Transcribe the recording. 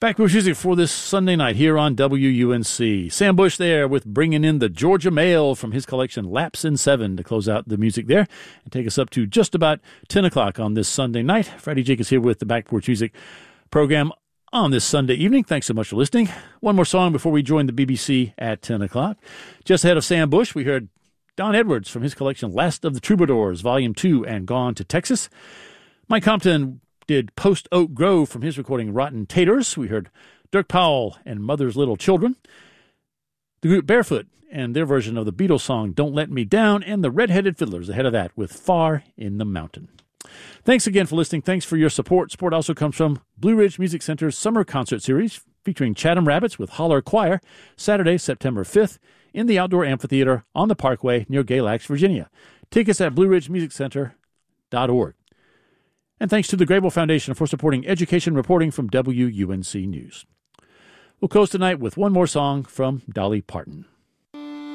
Backwards music for this Sunday night here on WUNC. Sam Bush there with bringing in the Georgia Mail from his collection Laps in 7 to close out the music there and take us up to just about 10 o'clock on this Sunday night. Freddie Jacobs here with the Backwards Music program on this Sunday evening. Thanks so much for listening. One more song before we join the BBC at 10 o'clock. Just ahead of Sam Bush, we heard Don Edwards from his collection Last of the Troubadours, Volume 2, and Gone to Texas. Mike Compton did Post Oak Grove from his recording Rotten Taters. We heard Dirk Powell and Mother's Little Children. The group Barefoot and their version of the Beatles song Don't Let Me Down, and the Red-Headed Fiddlers ahead of that with Far in the Mountain. Thanks again for listening. Thanks for your support. Support also comes from Blue Ridge Music Center's Summer Concert Series featuring Chatham Rabbits with Holler Choir, Saturday, September 5th in the Outdoor Amphitheater on the Parkway near Galax, Virginia. Tickets at BlueRidgeMusicCenter.org. And thanks to the Grable Foundation for supporting education reporting from WUNC News. We'll close tonight with one more song from Dolly Parton.